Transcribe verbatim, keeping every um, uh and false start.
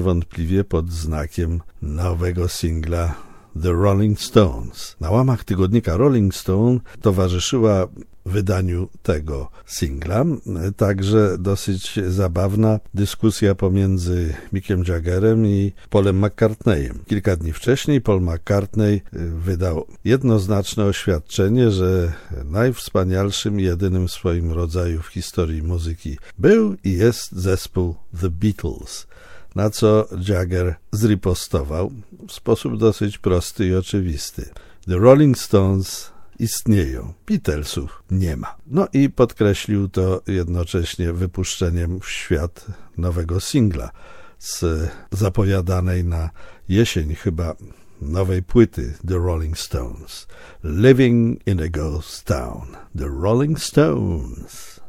wątpliwie pod znakiem nowego singla The Rolling Stones. Na łamach tygodnika Rolling Stone towarzyszyła wydaniu tego singla także dosyć zabawna dyskusja pomiędzy Mickiem Jaggerem i Paulem McCartneyem. Kilka dni wcześniej Paul McCartney wydał jednoznaczne oświadczenie, że najwspanialszym i jedynym w swoim rodzaju w historii muzyki był i jest zespół The Beatles. Na co Jagger zripostował w sposób dosyć prosty i oczywisty. The Rolling Stones istnieją, Beatlesów nie ma. No i podkreślił to jednocześnie wypuszczeniem w świat nowego singla z zapowiadanej na jesień chyba nowej płyty The Rolling Stones. Living in a Ghost Town. The Rolling Stones.